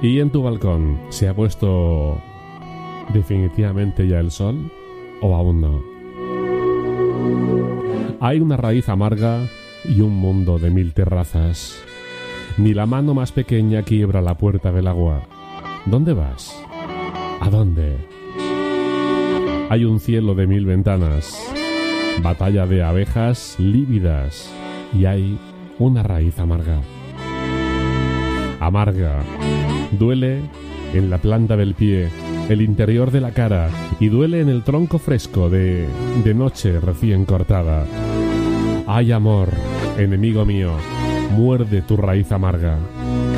¿Y en tu balcón se ha puesto definitivamente ya el sol o aún no? Hay una raíz amarga y un mundo de 1000 terrazas. Ni la mano más pequeña quiebra la puerta del agua. ¿Dónde vas? ¿A dónde? Hay un cielo de 1000 ventanas, batalla de abejas lívidas y hay una raíz amarga. Amarga. Duele en la planta del pie, el interior de la cara y duele en el tronco fresco de noche recién cortada. Ay, amor, enemigo mío, muerde tu raíz amarga.